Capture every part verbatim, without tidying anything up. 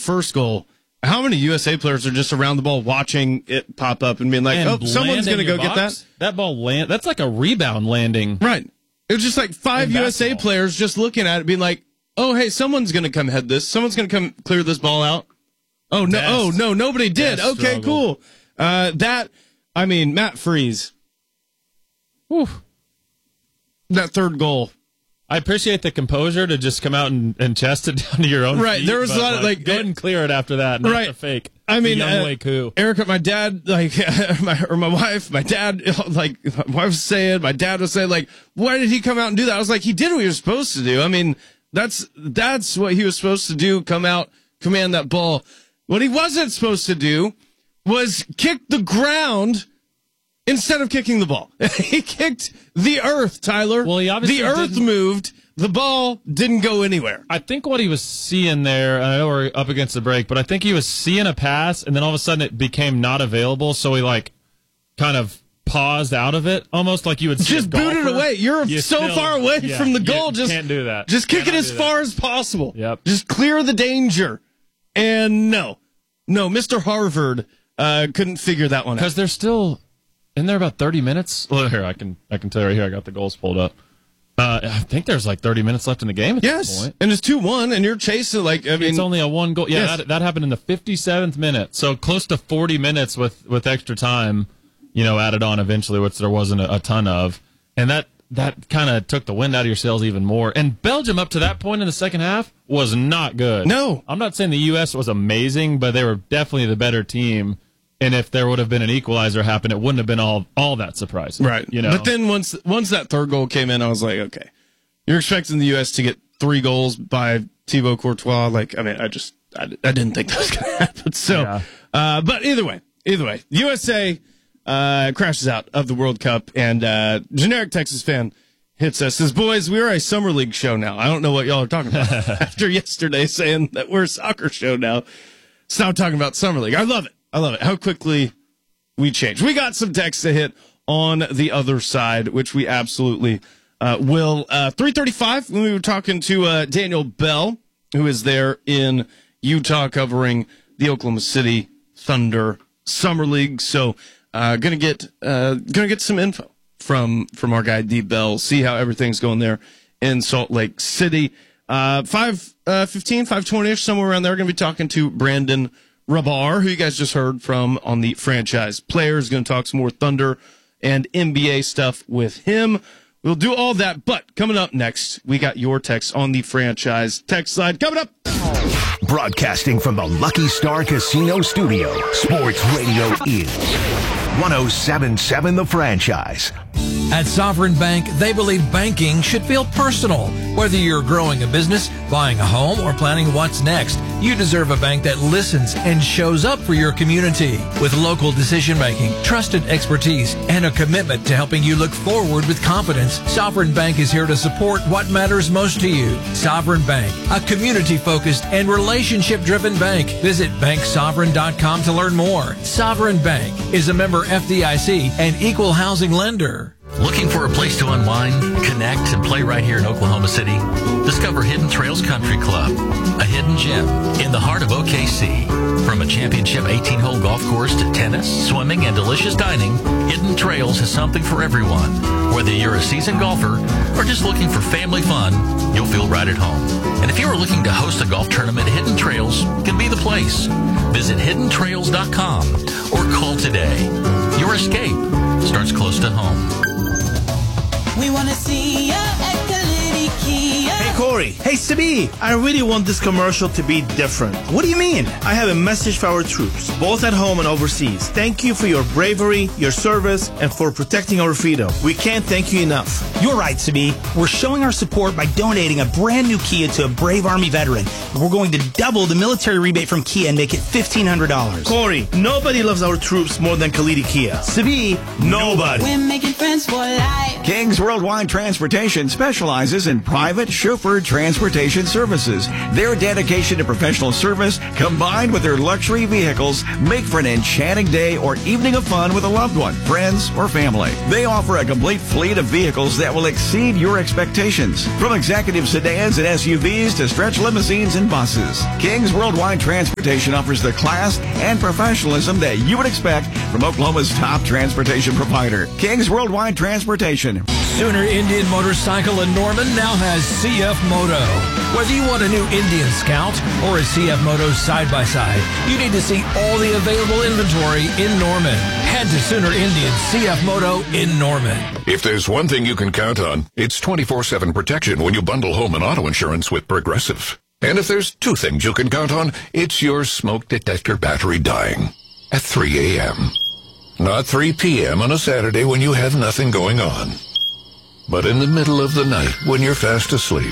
first goal, how many U S A players are just around the ball watching it pop up and being like, and oh, someone's going to go box, get that? That ball land. That's like a rebound landing. Right. It was just like five U S A players just looking at it being like, oh, hey, someone's going to come head this. Someone's going to come clear this ball out. Oh, no, Best, oh, no, nobody did. Okay, struggle. cool. Uh, that, I mean, Matt Freese. Whew. That third goal. I appreciate the composure to just come out and, and chest it down to your own right. feet. There was but, a lot of, like, go ahead and clear it after that. Not right. the fake. I mean, the young uh, way coup. Erica, my dad, like, my, or my wife, my dad, like, my wife was saying, my dad was saying, like, why did he come out and do that? I was like, he did what he was supposed to do. I mean, that's, that's what he was supposed to do. Come out, command that ball. What he wasn't supposed to do was kick the ground instead of kicking the ball. He kicked the earth, Tyler. Well, he obviously the earth didn't... moved. The ball didn't go anywhere. I think what he was seeing there, and I know we're up against the break, but I think he was seeing a pass, and then all of a sudden it became not available, so he, like, kind of paused out of it, almost like you would see just boot it away. You're you so still, far away yeah, from the goal. You just can't do that. Just kick Cannot it as far as possible. Yep. Just clear the danger. And no, no, Mister Harvard uh, couldn't figure that one out. Because they're still in there about thirty minutes. Well, here I can I can tell you right here. I got the goals pulled up. Uh, I think there's like thirty minutes left in the game at yes, this point. And it's two one, and you're chasing, like, I mean. It's only a one goal. Yeah, yes. that, that happened in the fifty-seventh minute. So close to forty minutes with, with extra time, you know, added on eventually, which there wasn't a, a ton of. And that, that kind of took the wind out of your sails even more. And Belgium, up to that point in the second half, was not good. No. I'm not saying the U S was amazing, but they were definitely the better team. And if there would have been an equalizer happen, it wouldn't have been all all that surprising. Right. You know? But then once once that third goal came in, I was like, okay. You're expecting the U S to get three goals by Thibaut Courtois. Like, I mean, I just, I, I didn't think that was going to happen. So, yeah. uh, but either way, either way, U S A uh, crashes out of the World Cup, and uh, generic Texas fan hits us. Says, boys, we're a summer league show now. I don't know what y'all are talking about. After yesterday saying that we're a soccer show now, stop talking about summer league. I love it. I love it. How quickly we change. We got some text to hit on the other side, which we absolutely Uh, will, uh, three thirty-five, when we were talking to, uh, Daniel Bell, who is there in Utah covering the Oklahoma City Thunder Summer League. So, uh, gonna get, uh, gonna get some info from, from our guy D Bell, see how everything's going there in Salt Lake City. Uh, five, uh, fifteen, five twenty-ish, somewhere around there. Gonna be talking to Brandon Rabar, who you guys just heard from on the franchise players. Gonna talk some more Thunder and N B A stuff with him. We'll do all that, but coming up next, we got your text on the franchise text line. Coming up. Broadcasting from the Lucky Star Casino Studio, Sports Radio is one oh seven point seven The Franchise. At Sovereign Bank, they believe banking should feel personal. Whether you're growing a business, buying a home, or planning what's next, you deserve a bank that listens and shows up for your community. With local decision-making, trusted expertise, and a commitment to helping you look forward with confidence, Sovereign Bank is here to support what matters most to you. Sovereign Bank, a community-focused and relationship-driven bank. Visit bank sovereign dot com to learn more. Sovereign Bank is a member F D I C and equal housing lender. Looking for a place to unwind, connect, and play right here in Oklahoma City? Discover Hidden Trails Country Club, a hidden gem in the heart of O K C. From a championship eighteen-hole golf course to tennis, swimming, and delicious dining, Hidden Trails has something for everyone. Whether you're a seasoned golfer or just looking for family fun, you'll feel right at home. And if you are looking to host a golf tournament, Hidden Trails can be the place. Visit hidden trails dot com or call today. Your escape starts close to home. We want to see ya at Kalidi Kia. Hey, Corey. Hey, Sabi. I really want this commercial to be different. What do you mean? I have a message for our troops, both at home and overseas. Thank you for your bravery, your service, and for protecting our freedom. We can't thank you enough. You're right, Sabi. We're showing our support by donating a brand new Kia to a brave Army veteran. We're going to double the military rebate from Kia and make it fifteen hundred dollars. Corey, nobody loves our troops more than Kalidi Kia. Sabi, nobody. We're making friends for life. King's Worldwide Transportation specializes in private chauffeured Transportation Services. Their dedication to professional service, combined with their luxury vehicles, make for an enchanting day or evening of fun with a loved one, friends, or family. They offer a complete fleet of vehicles that will exceed your expectations. From executive sedans and S U Vs to stretch limousines and buses, King's Worldwide Transportation offers the class and professionalism that you would expect from Oklahoma's top transportation provider, King's Worldwide Transportation. Sooner Indian Motorcycle in Norman now has C F Moto. Whether you want a new Indian Scout or a C F Moto side-by-side, you need to see all the available inventory in Norman. Head to Sooner Indian C F Moto in Norman. If there's one thing you can count on, it's twenty-four seven protection when you bundle home and auto insurance with Progressive. And if there's two things you can count on, it's your smoke detector battery dying at three a.m. Not three p.m. on a Saturday when you have nothing going on, but in the middle of the night when you're fast asleep.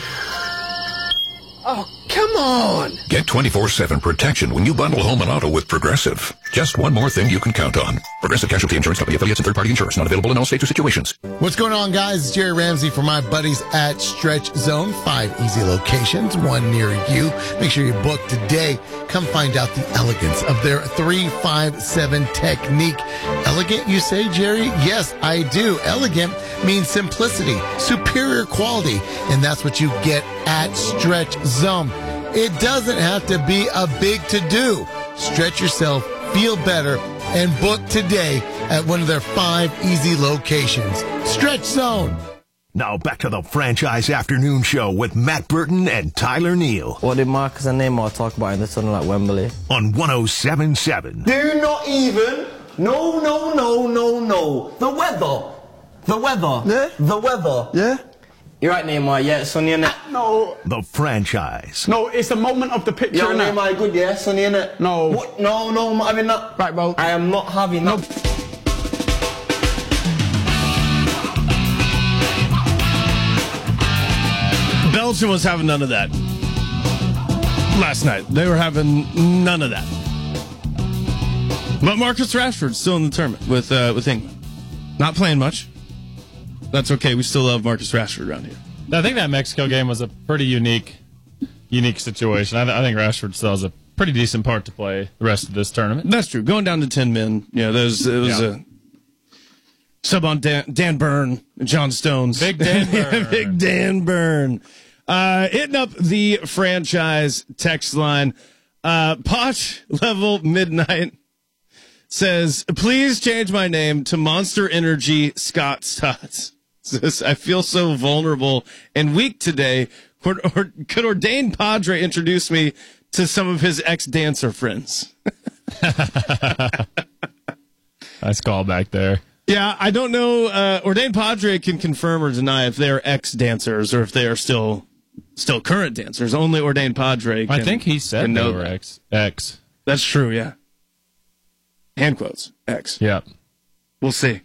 Oh, come on! Get twenty-four seven protection when you bundle home and auto with Progressive. Just one more thing you can count on. Progressive Casualty Insurance Company, affiliates, and third-party insurance. Not available in all states or situations. What's going on, guys? It's Jerry Ramsey for my buddies at Stretch Zone. Five easy locations, one near you. Make sure you book today. Come find out the elegance of their three five seven technique. Elegant, you say, Jerry? Yes, I do. Elegant means simplicity, superior quality, and that's what you get at Stretch Zone. It doesn't have to be a big to-do. Stretch yourself, feel better, and book today at one of their five easy locations. Stretch Zone. Now back to the Franchise Afternoon Show with Matt Burton and Tyler Neal. What did Marcus and Neymar talk about in the tunnel at Wembley? On one oh seven point seven. Do not even. No, no, no, no, no. The weather. The weather. Yeah? The weather. Yeah? You're right, Neymar. Yeah, Sonny, innit? No. The Franchise. No, it's the moment of the picture. Yo, innit? Neymar, good, yeah? Sonny, innit? No. What? No, no, I'm not having that. Right, bro. I am not having No. that. Belgium was having none of that last night. They were having none of that. But Marcus Rashford's still in the tournament with uh, with England. Not playing much. That's okay. We still love Marcus Rashford around here. I think that Mexico game was a pretty unique, unique situation. I, th- I think Rashford still has a pretty decent part to play the rest of this tournament. That's true. Going down to ten men, you know, there's it was Yeah. a sub on Dan, Dan Byrne, John Stones, Big Dan Byrne. Big Dan Byrne, uh, hitting up the franchise text line. Uh, Posh Level Midnight says, "Please change my name to Monster Energy Scott Stotts. Says, I feel so vulnerable and weak today. Could, or, could Ordained Padre introduce me to some of his ex-dancer friends?" Nice call back there. Yeah, I don't know. Uh, Ordained Padre can confirm or deny if they're ex-dancers or if they are still still current dancers. Only Ordained Padre can, I think he said can they know were that. ex. Ex. That's true, yeah. Hand quotes. Ex. Yeah. We'll see.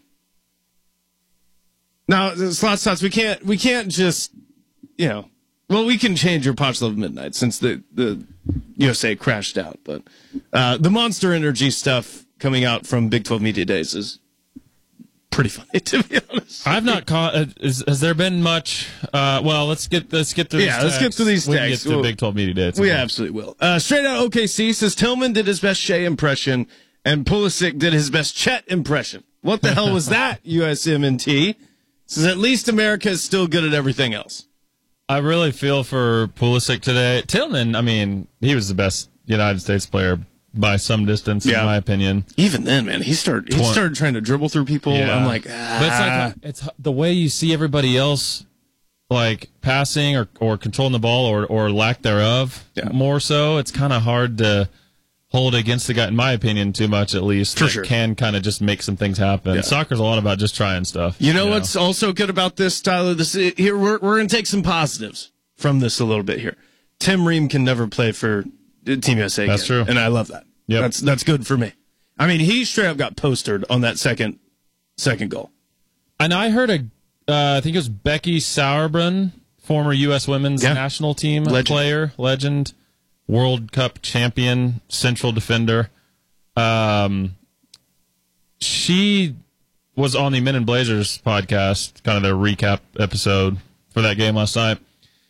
Now, slots, slots. We can't. We can't just. You know. Well, we can change your Potch Love Midnight since the the U S A crashed out. But uh, the Monster Energy stuff coming out from Big twelve Media Days is pretty funny, to be honest. I've not caught. Uh, is, has there been much? Uh, well, let's get let's get through. Yeah, these let's get texts. through these We can texts. get to We'll- Big twelve Media Days. We absolutely will. Uh, straight out O K C says Tillman did his best Shea impression and Pulisic did his best Chet impression. What the hell was that, U S M N T? Says at least America is still good at everything else. I really feel for Pulisic today. Tillman, I mean, he was the best United States player by some distance, Yeah. in my opinion. Even then, man, he started he Twen- started trying to dribble through people. Yeah. I'm like, ah. But it's like it's the way you see everybody else, like passing or, or controlling the ball or or lack thereof. Yeah. More so, it's kind of hard to hold against the guy, in my opinion, too much at least. For that sure. Can kind of just make some things happen. Yeah. Soccer's a lot about just trying stuff. You know what's also good about this, Tyler? This here we're we're gonna take some positives from this a little bit here. Tim Ream can never play for Team U S A. That's again, true. and I love that. Yep. That's that's good for me. I mean, he straight up got postered on that second second goal. And I heard a, uh, I think it was Becky Sauerbrunn, former U S women's Yeah. national team Legend. player, legend, World Cup champion, central defender. Um, she was on the Men in Blazers podcast, kind of their recap episode for that game last night.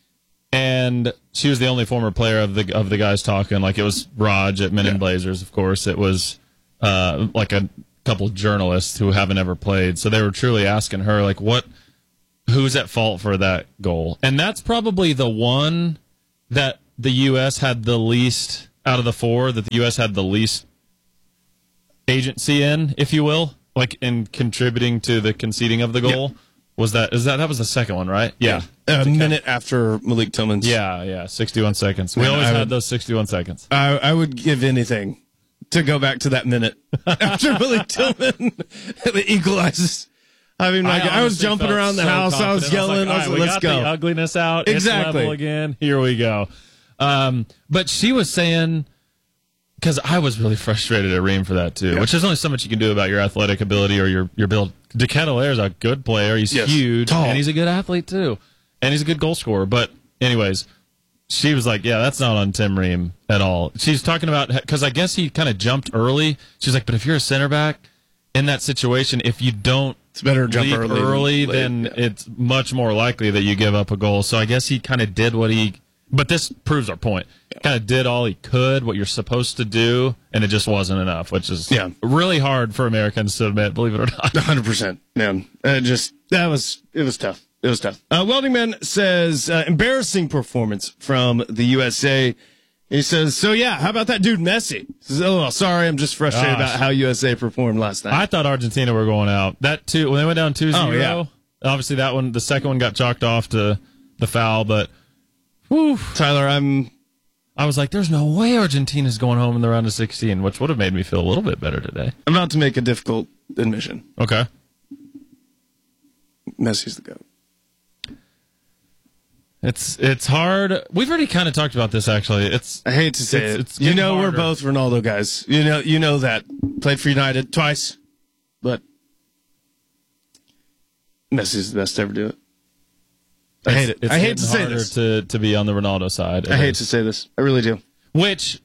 and she was the only former player of the of the guys talking. Like, it was Raj at Men in Yeah. Blazers, of course. It was uh, like a couple journalists who haven't ever played. So they were truly asking her, like, what, who's at fault for that goal? And that's probably the one that the U S had the least, out of the four, that the U S had the least agency in, if you will, like in contributing to the conceding of the goal. Yeah. Was that, is that, that was the second one, right? Yeah. A minute after Malik Tillman's. Yeah, yeah, sixty-one seconds. We Man, always I had would- those sixty-one seconds. I, I would give anything to go back to that minute after Malik Tillman equalizes. I mean, like, I, I was honestly jumping felt around the so house. I was confident. yelling. I I was was like, like, let's all right, we got go. the ugliness out. Exactly. It's level again. Here we go. Um, but she was saying, because I was really frustrated at Reem for that too, Yeah. which there's only so much you can do about your athletic ability or your, your build. DeKettle is a good player. He's Yes. huge. Tall. And he's a good athlete too. And he's a good goal scorer. But anyways, she was like, yeah, that's not on Tim Ream at all. She's talking about, because I guess he kind of jumped early. She's like, but if you're a center back in that situation, if you don't It's better to jump leap early. early, than then late. Yeah. it's much more likely that you give up a goal. So I guess he kind of did what he, but this proves our point. Kind of did all he could, what you're supposed to do, and it just wasn't enough, which is Yeah. really hard for Americans to admit, believe it or not. one hundred percent, man. Uh, just that was it was tough. It was tough. Uh, Welding Man says uh, embarrassing performance from the U S A. He says, so yeah, how about that dude Messi? He says, oh, well, sorry, I'm just frustrated Gosh. about how U S A performed last night. I thought Argentina were going out. That two, when they went down two zero, Oh, yeah. obviously that one, the second one got chalked off to the foul, but whew, Tyler, I'm I was like, there's no way Argentina's going home in the round of sixteen, which would have made me feel a little bit better today. I'm about to make a difficult admission. Okay. Messi's the GOAT. It's it's hard. We've already kind of talked about this, actually. It's I hate to say it's, it. It's you getting know harder. we're both Ronaldo guys. You know you know that. Played for United twice, but Messi's the best to ever do it. I hate it. It's I hate to getting say harder this. To, to be on the Ronaldo side. I It hate is. to say this. I really do. Which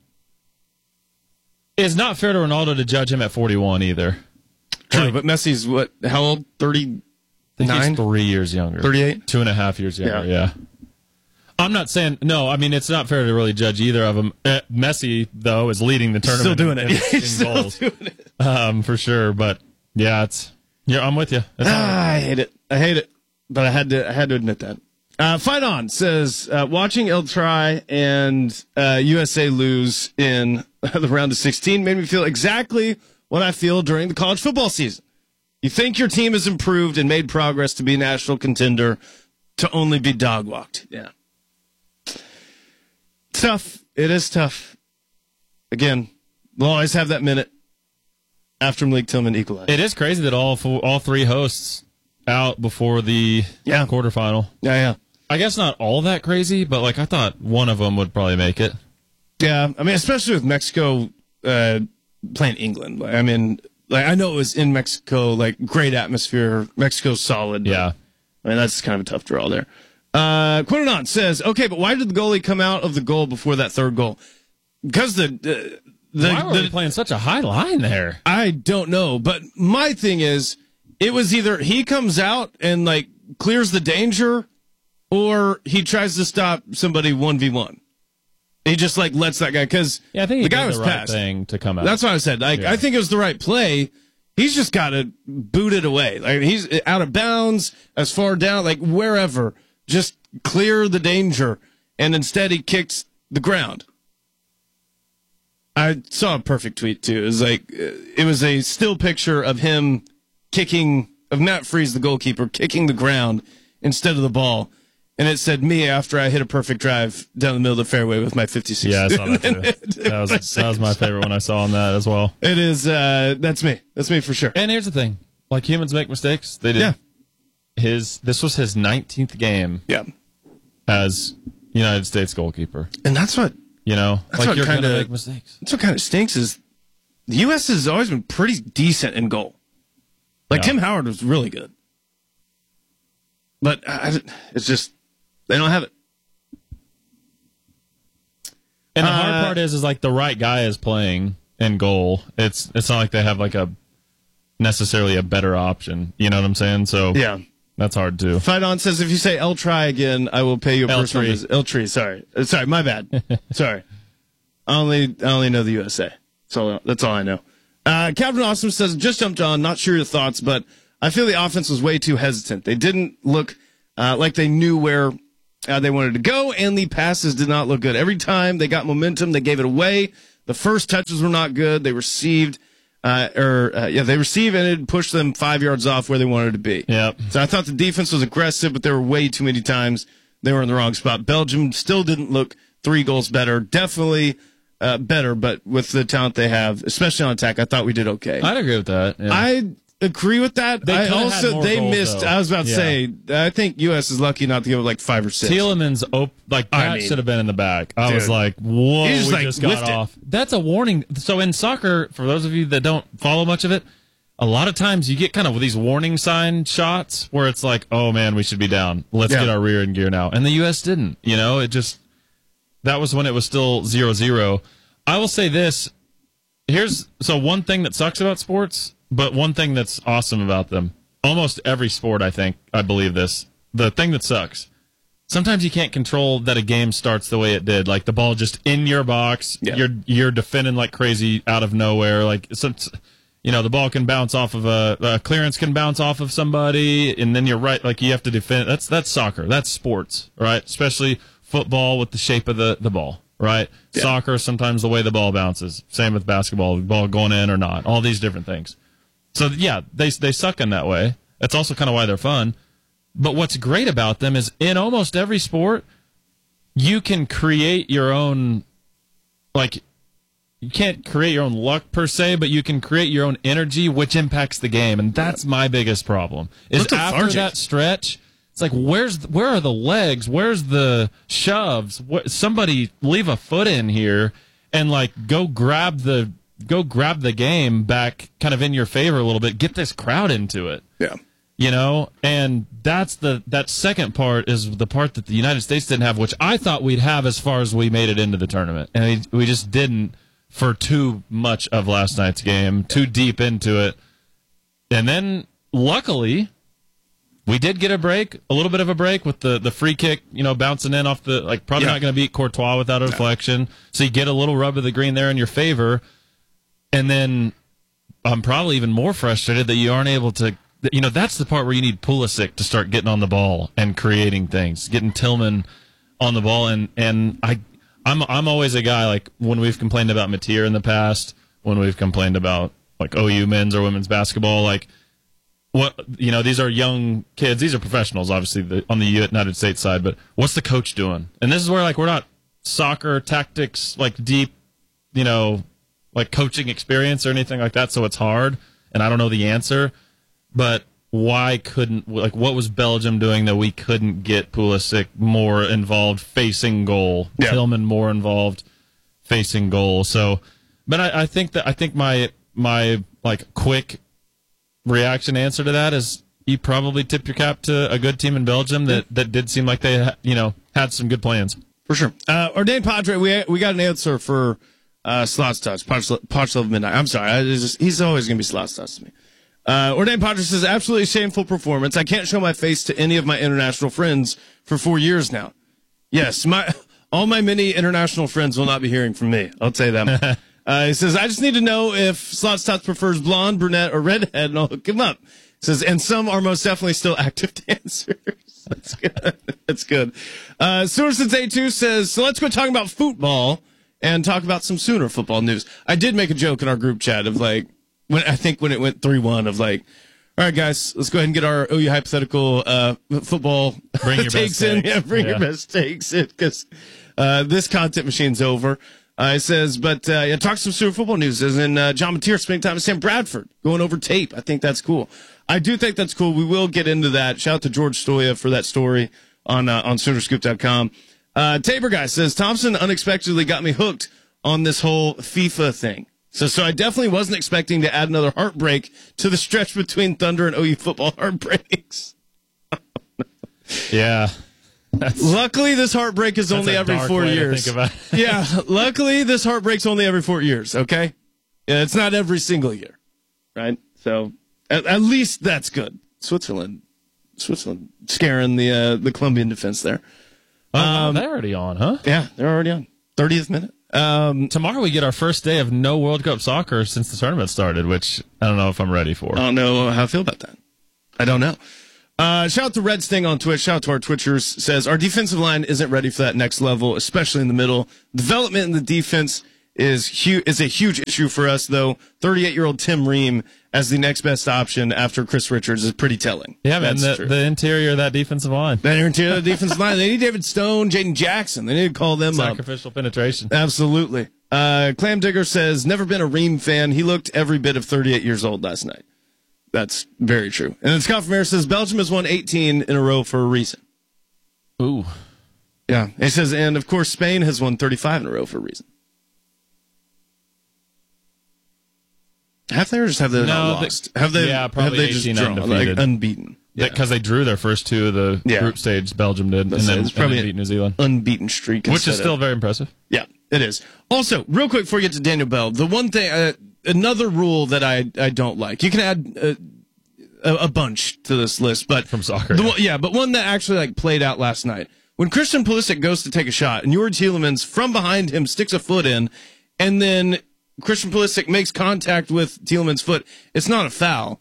is not fair to Ronaldo to judge him at forty-one either. True, Like, but Messi's what? How old? Thirty I think nine. he's three years younger. thirty-eight? Two and a half years younger, Yeah. yeah. I'm not saying, no, I mean, it's not fair to really judge either of them. Uh, Messi, though, is leading the tournament. Still doing it. in- He's in still goals. doing it. Um, for sure. But, yeah, it's, yeah, I'm with you. It's hard. Ah, I hate it. I hate it. But I had to. I had to admit that. Uh, Fight On says uh, watching El Tri and uh, U S A lose in the round of sixteen made me feel exactly what I feel during the college football season. You think your team has improved and made progress to be a national contender, to only be dog walked. Yeah, it's tough. It is tough. Again, we'll always have that minute after Malik Tillman equalized. It is crazy that all four, all three hosts out before the Yeah. quarterfinal. Yeah, yeah. I guess not all that crazy, but like I thought one of them would probably make it. Yeah, I mean, especially with Mexico uh, playing England. Like, I mean, like I know it was in Mexico, like great atmosphere. Mexico's solid. but, Yeah. I mean, that's kind of a tough draw there. Uh, Quinton says, okay, but why did the goalie come out of the goal before that third goal? Because the uh, the, Why were the we playing such a high line there? I don't know, but my thing is, it was either he comes out and like clears the danger, or he tries to stop somebody one v one. He just like lets that guy, because Yeah, I think he the guy did was the right passed. thing to come out. That's what I said. Like Yeah. I think it was the right play. He's just got to boot it away. Like he's out of bounds, as far down, like wherever. Just clear the danger, and instead he kicks the ground. I saw a perfect tweet too. It was like uh, it was a still picture of him kicking, of Matt Freese, the goalkeeper, kicking the ground instead of the ball. And it said me after I hit a perfect drive down the middle of the fairway with my fifty-six. Yeah, I saw that too. that, was, that was my favorite one I saw on that as well. It is, uh, that's me. That's me for sure. And here's the thing. Like, humans make mistakes. They did. Yeah. His, this was his nineteenth game Yeah. as United States goalkeeper. And that's what, You know? That's like, what you're going to kinda- make mistakes. that's what kind of stinks is the U S has always been pretty decent in goal. Like Yeah. Tim Howard was really good. But I, I- it's just, they don't have it. And the Uh, hard part is, is like the right guy is playing in goal. It's it's not like they have like a necessarily a better option. You know what I'm saying? So Yeah. That's hard too. Fidon says, if you say El Tri again, I will pay you a El personal Tri. visit. El Tri, sorry. Uh, Sorry, my bad. Sorry. I only, I only know the U S A. That's all, that's all I know. Uh, Captain Awesome says, just jumped on, not sure your thoughts, but I feel the offense was way too hesitant. They didn't look uh, like they knew where uh, they wanted to go, and the passes did not look good. Every time they got momentum, they gave it away. The first touches were not good. They received, uh, or uh, yeah, they received and it pushed them five yards off where they wanted to be. Yep. So I thought the defense was aggressive, but there were way too many times they were in the wrong spot. Belgium still didn't look three goals better. Definitely uh, better, but with the talent they have, especially on attack, I thought we did okay. I'd agree with that. Yeah. I agree with that. They I could've had also more they goals, missed. though. I was about to Yeah. say. I think U S is lucky not to give it like five or six. Tielemans, op- like that I mean, should have been in the back. I dude. was like, whoa, He just, we like, just got whiffed it. off. That's a warning. So in soccer, for those of you that don't follow much of it, a lot of times you get kind of these warning sign shots where it's like, oh man, we should be down. Let's Yeah. get our rear in gear now. And the U S didn't. You know, it just that was when it was still zero zero. I will say this. Here's so one thing that sucks about sports, but one thing that's awesome about them. Almost every sport, I think, I believe this. The thing that sucks, sometimes you can't control that a game starts the way it did. Like the ball just in your box, Yeah. you're you're defending like crazy out of nowhere. Like some, you know, the ball can bounce off of a, a clearance can bounce off of somebody, and then you're right. Like you have to defend. That's that's soccer. That's sports, right? Especially football with the shape of the the ball. Right? Yeah. Soccer, sometimes the way the ball bounces. Same with basketball, the ball going in or not. All these different things. So, yeah, they they suck in that way. That's also kind of why they're fun. But what's great about them is in almost every sport, you can create your own, like, you can't create your own luck per se, but you can create your own energy, which impacts the game. And that's my biggest problem. Is That's after lethargic. that stretch, it's like, where's where are the legs? Where's the shoves? What, somebody leave a foot in here and like go grab the go grab the game back, kind of in your favor a little bit. Get this crowd into it. Yeah. You know, and that's the that second part is the part that the United States didn't have, which I thought we'd have as far as we made it into the tournament, and we, we just didn't for too much of last night's game, too deep into it, and then luckily. We did get a break, a little bit of a break with the, the free kick, you know, bouncing in off the, like, probably Yeah. not going to beat Courtois without a deflection. So you get a little rub of the green there in your favor. And then I'm probably even more frustrated that you aren't able to, you know, that's the part where you need Pulisic to start getting on the ball and creating things, getting Tillman on the ball. And, and I, I'm, I'm always a guy, like, when we've complained about Mateer in the past, when we've complained about, like, O U men's or women's basketball, like, what you know, these are young kids. These are professionals, obviously, the, on the United States side. But what's the coach doing? And this is where, like, we're not soccer tactics, like deep, you know, like coaching experience or anything like that. So it's hard, and I don't know the answer. But why couldn't like what was Belgium doing that we couldn't get Pulisic more involved facing goal, Yeah. Tillman more involved facing goal? So, but I, I think that I think my my like quick. reaction answer to that is you probably tip your cap to a good team in Belgium that, that did seem like they you know had some good plans For sure. Uh, Ordained Padre, we we got an answer for uh, Slots Touch, Potch Love Midnight. I'm sorry. I, it's just, he's always going to be Slots Touch to me. Uh, Ordained Padre says, absolutely shameful performance. I can't show my face to any of my international friends for four years now. Yes, my all my many international friends will not be hearing from me. I'll tell you that. Uh, he says, I just need to know if Slots Tots prefers blonde, brunette, or redhead, and I'll hook him up. He says, and some are most definitely still active dancers. That's good. That's good. Uh, Sewersons A two says, so let's quit talking about football and talk about some Sooner football news. I did make a joke in our group chat of like, when I think when it went three one of like, all right, guys, let's go ahead and get our O U hypothetical uh, football Bring your takes best in. takes. Yeah, bring Yeah. your best takes in because uh, this content machine's over. Uh, it says, but uh, yeah, talk some Sooner football news. As in uh, John Mateer spending time with Sam Bradford, going over tape. I think that's cool. I do think that's cool. We will get into that. Shout out to George Stoya for that story on uh, on Sooner Scoop dot com. Uh, Tabor guy says, Thompson unexpectedly got me hooked on this whole FIFA thing. So, so I definitely wasn't expecting to add another heartbreak to the stretch between Thunder and O U football heartbreaks. Yeah. Luckily, this heartbreak is That's only a every dark four way to years. think about it. Yeah, luckily, this heartbreak's only every four years, okay? Yeah, it's not every single year, right? So, at, at least that's good. Switzerland, Switzerland scaring the uh, the Colombian defense there. Oh, they're already on, huh? Yeah, they're already on. thirtieth minute. Um, Tomorrow we get our first day of no World Cup soccer since the tournament started, which I don't know if I'm ready for. I don't know how I feel about that. I don't know. Uh, shout out to Red Sting on Twitch. Shout out to our Twitchers. Says, our defensive line isn't ready for that next level, especially in the middle. Development in the defense is hu- is a huge issue for us, though. thirty-eight-year-old Tim Ream as the next best option after Chris Richards is pretty telling. Yeah, man, That's the, true. the interior of that defensive line. The interior of the defensive line. They need David Stone, Jaden Jackson. They need to call them up. Sacrificial penetration. Absolutely. Uh, Clam Digger says, never been a Ream fan. He looked every bit of thirty-eight years old last night. That's very true. And then Scott from Air says, Belgium has won eighteen in a row for a reason. Ooh. Yeah. He says, and of course, Spain has won thirty-five in a row for a reason. Have they or just have they No, not they- lost? Have they, yeah, probably have they just eighteen drawn, undefeated. like, unbeaten? Because they drew their first two of the Yeah. group stage, Belgium did, and That's it. then, It's and probably then beat New Zealand. Unbeaten streak. Which is instead still of- very impressive. Yeah, it is. Also, real quick before you get to Daniel Bell, the one thing, uh, another rule that I, I don't like, you can add uh, a, a bunch to this list, but from soccer, the one, yeah, but one that actually like played out last night. When Christian Pulisic goes to take a shot and Juri Tielemans from behind him sticks a foot in, and then Christian Pulisic makes contact with Tielemans' foot, it's not a foul.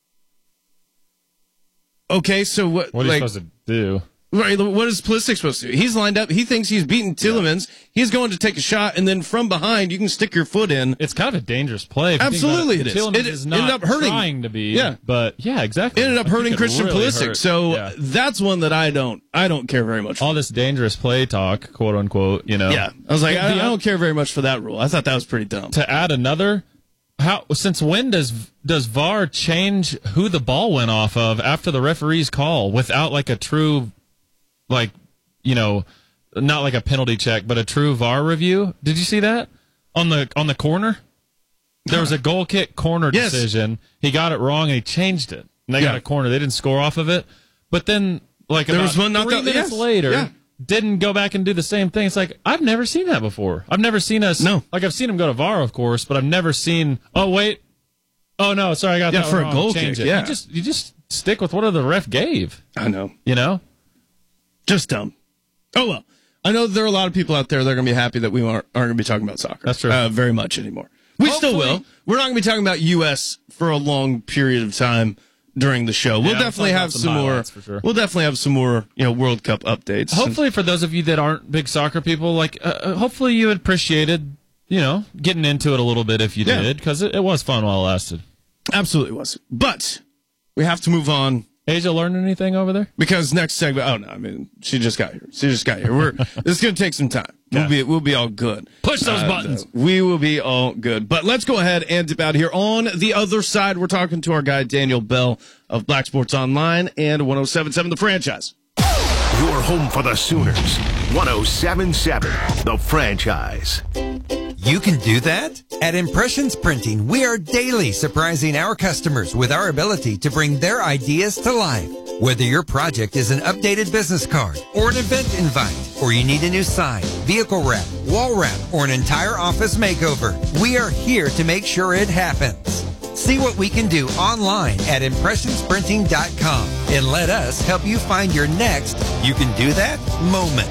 Okay, so what? What are like, you supposed to do? Right, what is Pulisic supposed to do? He's lined up. He thinks he's beaten Tielemans. Yeah. He's going to take a shot, and then from behind, you can stick your foot in. It's kind of a dangerous play. If Absolutely, you think about it is. Tielemans It is not ended up hurting. trying to be. Yeah, but yeah, exactly. It ended up I think hurting it Christian really Pulisic. hurt. So yeah. that's one that I don't. I don't care very much for. All this dangerous play talk, quote unquote. You know. Yeah, I was like, I, The- I don't care very much for that rule. I thought that was pretty dumb. To add another, how since when does does V A R change who the ball went off of after the referee's call without like a true, like, you know, not like a penalty check, but a true V A R review? Did you see that on the on the corner? There was a goal kick corner Yes. decision. He got it wrong and he changed it. And they Yeah. got a corner. They didn't score off of it. But then, like, There about was one not three that- minutes yes. later, Yeah. didn't go back and do the same thing. It's like, I've never seen that before. I've never seen us. No. Like, I've seen him go to V A R, of course, but I've never seen, oh, wait. Oh, no, sorry, I got Yeah, that for a wrong. goal Change kick, it. yeah. You just, you just stick with whatever the ref gave, I know. you know? Just dumb. Oh well. I know there are a lot of people out there that are going to be happy that we aren't, aren't going to be talking about soccer. That's true. Uh, very much anymore. We still Hopefully- will. We're not going to be talking about U S for a long period of time during the show. We'll Yeah, definitely we'll talk have about some some more. highlights for sure. We'll definitely have some more, you know, World Cup updates. Hopefully, for those of you that aren't big soccer people, like, uh, uh, hopefully you appreciated, you know, getting into it a little bit if you Yeah. did, because it, it was fun while it lasted. Absolutely was. But we have to move on Asia learned anything over there? because next segment. Oh no, I mean she just got here. She just got here. We're this is going to take some time. We'll Yeah. be we'll be all good. Push those Uh, buttons. We will be all good. But let's go ahead and dip out here. On the other side, we're talking to our guy Daniel Bell of Black Sports Online and one oh seven point seven The Franchise. Your home for the Sooners. one oh seven point seven The Franchise. You can do that? At Impressions Printing, we are daily surprising our customers with our ability to bring their ideas to life. Whether your project is an updated business card or an event invite, or you need a new sign, vehicle wrap, wall wrap, or an entire office makeover, we are here to make sure it happens. See what we can do online at impressions printing dot com and let us help you find your next you can do that moment.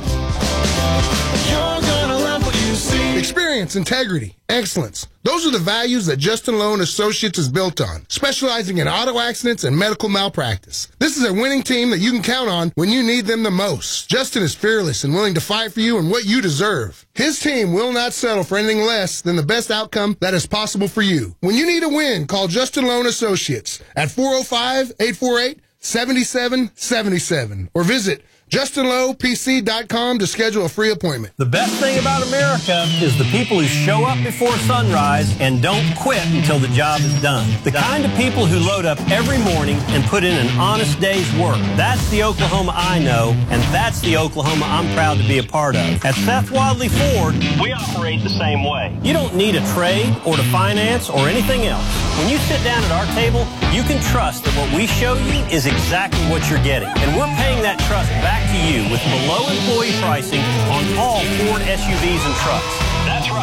You're gonna love what you see. Experience, integrity, excellence. Those are the values that Justin Lowe and Associates is built on, specializing in auto accidents and medical malpractice. This is a winning team that you can count on when you need them the most. Justin is fearless and willing to fight for you and what you deserve. His team will not settle for anything less than the best outcome that is possible for you. When you need a win, call Justin Lowe and Associates at four oh five, eight four eight, seven seven seven seven or visit justin lowe p c dot com to schedule a free appointment. The best thing about America is the people who show up before sunrise and don't quit until the job is done. The kind of people who load up every morning and put in an honest day's work. That's the Oklahoma I know, and that's the Oklahoma I'm proud to be a part of. At Seth Wadley Ford, we operate the same way. You don't need a trade or to finance or anything else. When you sit down at our table, you can trust that what we show you is exactly what you're getting. And we're paying that trust back to you with below employee pricing on all Ford S U Vs and trucks. That's right.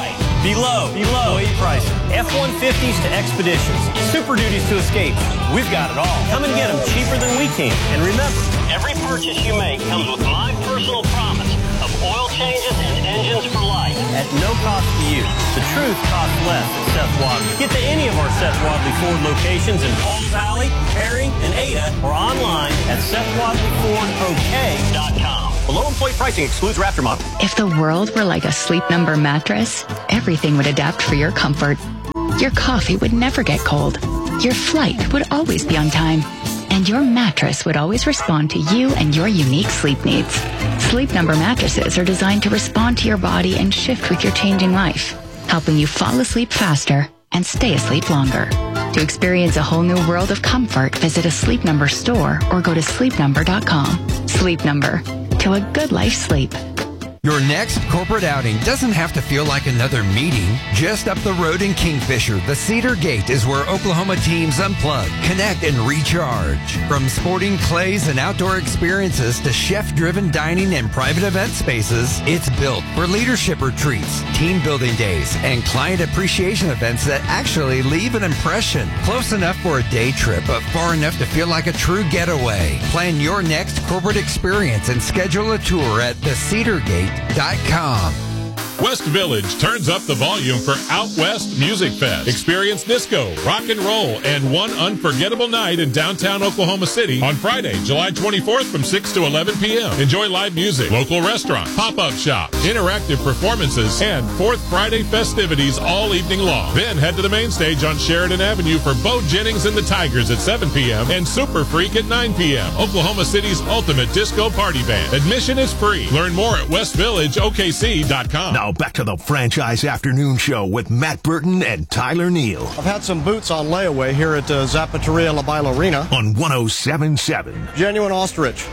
Below, below employee pricing. F one fifties to Expeditions. Super Duties to Escape. We've got it all. Come and get them cheaper than we can. And remember, every purchase you make comes with my personal promise of oil changes and engines for life at no cost to you. The truth costs less at Seth Wadley. Get to any of our Seth Wadley Ford locations in Palm Valley, Perry, and Ada, or online at Seth Wadley Ford O K dot com. Below employee pricing excludes Raptor model. If the world were like a Sleep Number mattress, everything would adapt for your comfort. Your coffee would never get cold. Your flight would always be on time. And your mattress would always respond to you and your unique sleep needs. Sleep Number mattresses are designed to respond to your body and shift with your changing life, helping you fall asleep faster and stay asleep longer. To experience a whole new world of comfort, visit a Sleep Number store or go to sleep number dot com. Sleep Number. To a good life sleep. Your next corporate outing doesn't have to feel like another meeting. Just up the road in Kingfisher, the Cedar Gate is where Oklahoma teams unplug, connect, and recharge. From sporting clays and outdoor experiences to chef-driven dining and private event spaces, it's built for leadership retreats, team building days, and client appreciation events that actually leave an impression. Close enough for a day trip, but far enough to feel like a true getaway. Plan your next corporate experience and schedule a tour at the cedar gate dot com. West Village turns up the volume for Out West Music Fest. Experience disco, rock and roll, and one unforgettable night in downtown Oklahoma City on Friday, July twenty-fourth from six to eleven p.m. Enjoy live music, local restaurant, pop-up shop, interactive performances, and Fourth Friday festivities all evening long. Then head to the main stage on Sheridan Avenue for Bo Jennings and the Tigers at seven p.m. and Super Freak at nine p.m. Oklahoma City's ultimate disco party band. Admission is free. Learn more at west village o k c dot com. Now back to the Franchise Afternoon Show with Matt Burton and Tyler Neal. I've had some boots on layaway here at uh, Zapateria La Bailarina. On one oh seven point seven. Genuine ostrich.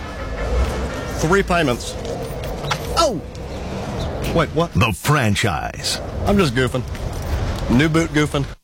Three payments. Oh! Wait, what? The Franchise. I'm just goofing. New boot goofing.